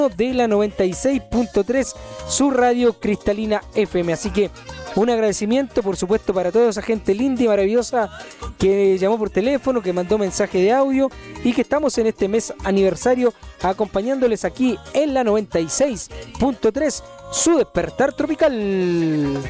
de la 96.3, su radio cristalina FM. Así que un agradecimiento, por supuesto, para toda esa gente linda y maravillosa que llamó por teléfono, que mandó mensaje de audio y que estamos en este mes aniversario acompañándoles aquí en la 96.3, su despertar tropical.